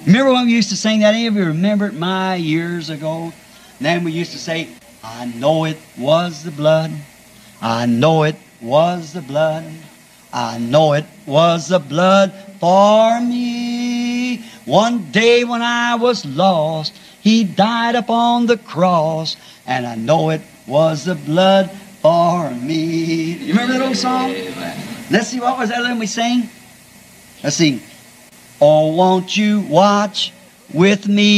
Remember when we used to sing that? Any of you remember it? My years ago. And then we used to say, I know it was the blood. I know it was the blood. I know it was the blood for me. One day when I was lost, He died upon the cross, and I know it was the blood for me. You remember that old song? Let's see, what was that when we sang? Let's see. Oh, won't you watch with me?